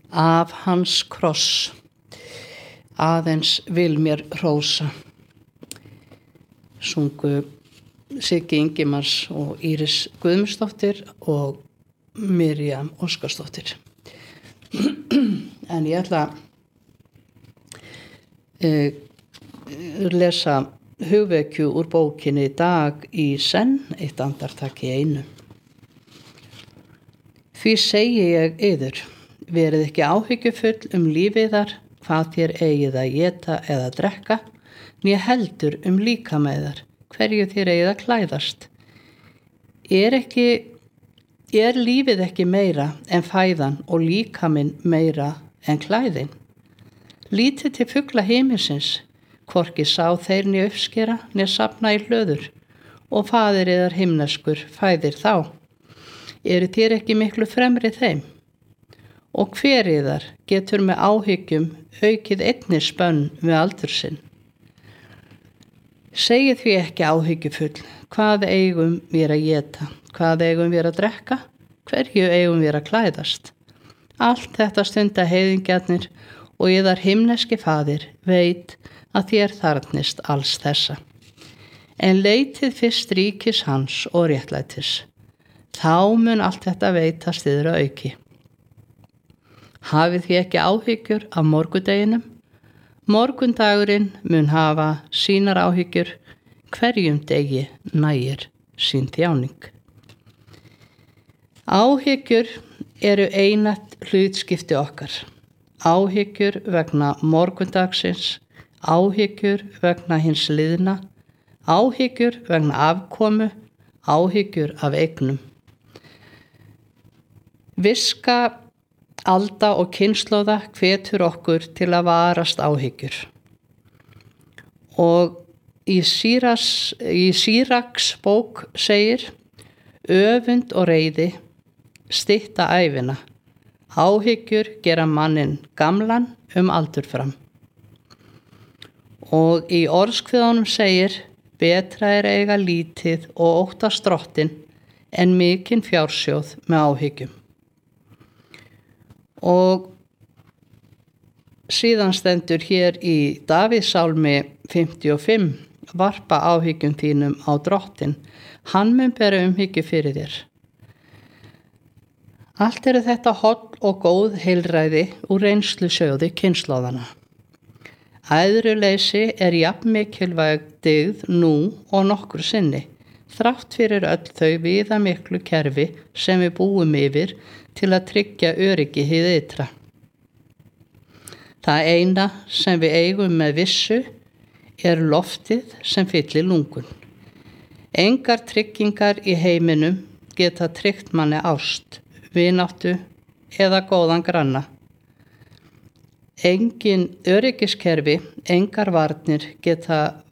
af hans kross, aðeins vil mér hrósa. Sungu Siggi Ingimars og Íris Guðmundsdóttir og Miriam Óskarsdóttir. En ég ætla að lesa hugvekju úr bókinni Dag í senn, eitt andartak í einu. Því segi ég yður, verið ekki áhyggjufull lífiðar, hvað þér eigið að éta eða drekka, né heldur líkama yðar, hverju þér eigið að klæðast. Er lífið ekki meira en fæðan og líkaminn meira en klæðin? Lítið til fugla himinsins, hvorki sá þeir né uppskera, né safna í hlöður, og faðir yðar himneskur fæðir þá. Eru þér ekki miklu fremri þeim? Og hver yðar getur með áhyggjum aukið einni spönn við aldur sinn? Segið því ekki áhyggjufull, hvað eigum við að éta, hvað eigum við að drekka, hverju eigum við að klæðast. Allt þetta stunda heiðingjarnir og yðar himneski faðir veit að þér þarfnist alls þessa. En leitið fyrst ríkis hans og réttlætis, þá mun allt þetta veitast yður að auki. Hafið því ekki áhyggjur af morgundeginum, morgundagurinn mun hafa sínar áhyggjur, hverjum degi nægir sín þjáning. Áhyggjur eru einatt hlutskipti okkar. Áhyggjur vegna morgundagsins, áhyggjur vegna hins liðna, áhyggjur vegna afkomu, áhyggjur af eignum. Viska alda og kynslóða hvetur okkur til að varast áhyggjur. Og í Síraks bók segir, öfund og reiði stytta ævina, áhyggjur gera manninn gamlan aldur fram. Og í orðskviðunum segir, betra er eiga lítið og óttast drottinn en mikinn fjársjóð með áhyggjum. Og síðan stendur hér í Davíðssálmi 55, varpa áhyggjum þínum á drottinn, hann mun bera umhyggju fyrir þér. Allt eru þetta holl og góð heilræði úr reynslusjóði kynslóðana. Æðruleysi er jafn mikilvæg dygð nú og nokkru sinni, þrátt fyrir öll þau viðamiklu kerfi sem við búum yfir til að tryggja öryggi hið ytra. Það eina sem við eigum með vissu er loftið sem fyllir lungun. Engar tryggingar í heiminum geta tryggt manni ást, vináttu eða góðan granna. Engin öryggiskerfi, engar varnir geta